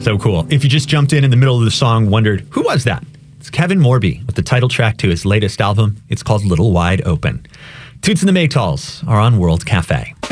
So cool. If you just jumped in the middle of the song, wondered, who was that? It's Kevin Morby with the title track to his latest album. It's called Little Wide Open. Toots and the Maytals are on World Cafe.